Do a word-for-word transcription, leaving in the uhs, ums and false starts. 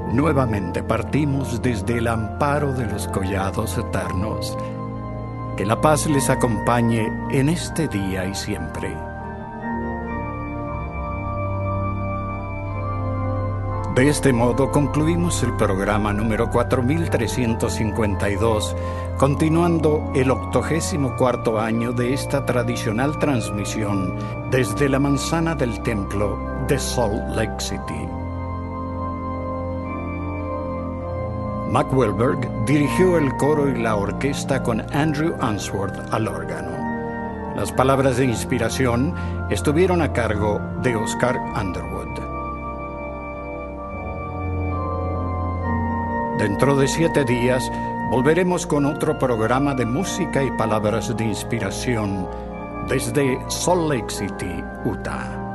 nuevamente partimos desde el amparo de los collados eternos. Que la paz les acompañe en este día y siempre. De este modo concluimos el programa número cuatro mil trescientos cincuenta y dos, continuando el octogésimo cuarto año de esta tradicional transmisión desde la manzana del templo de Salt Lake City. Mac Welberg dirigió el coro y la orquesta con Andrew Answorth al órgano. Las palabras de inspiración estuvieron a cargo de Oscar Underwood. Dentro de siete días volveremos con otro programa de música y palabras de inspiración desde Salt Lake City, Utah.